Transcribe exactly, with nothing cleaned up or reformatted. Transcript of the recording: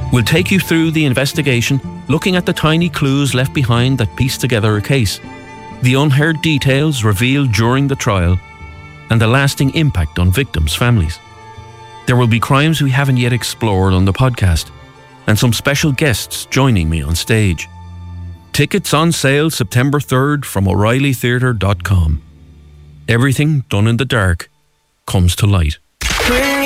We'll take you through the investigation, looking at the tiny clues left behind that piece together a case, the unheard details revealed during the trial, and the lasting impact on victims' families. There will be crimes we haven't yet explored on the podcast, and some special guests joining me on stage. Tickets on sale September third from O'Reilly Theatre dot com. Everything done in the dark comes to light.